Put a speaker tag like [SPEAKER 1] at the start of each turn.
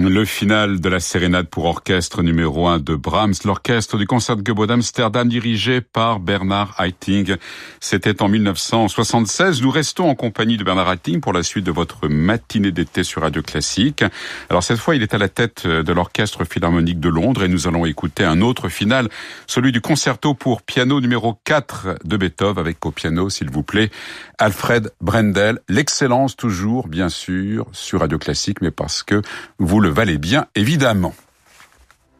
[SPEAKER 1] Le final de la sérénade pour orchestre numéro 1 de Brahms, l'orchestre du Concertgebouw d'Amsterdam dirigé par Bernard Haitink. C'était en 1976. Nous restons en compagnie de Bernard Haitink pour la suite de votre matinée d'été sur Radio Classique. Alors cette fois, il est à la tête de l'Orchestre Philharmonique de Londres et nous allons écouter un autre final, celui du concerto pour piano numéro 4 de Beethoven avec au piano, s'il vous plaît, Alfred Brendel. L'excellence toujours, bien sûr, sur Radio Classique, mais parce que vous le valez bien, évidemment.